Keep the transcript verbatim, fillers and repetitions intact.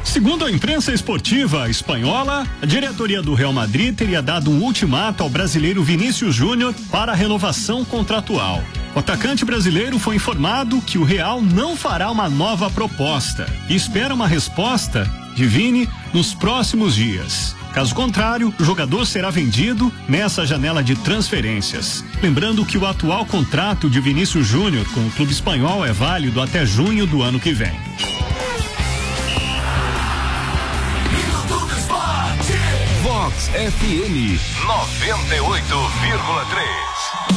Segundo a imprensa esportiva espanhola, a diretoria do Real Madrid teria dado um ultimato ao brasileiro Vinícius Júnior para a renovação contratual. O atacante brasileiro foi informado que o Real não fará uma nova proposta e espera uma resposta de Vini nos próximos dias. Caso contrário, o jogador será vendido nessa janela de transferências. Lembrando que o atual contrato de Vinícius Júnior com o clube espanhol é válido até junho do ano que vem. Vox F M noventa e oito vírgula três.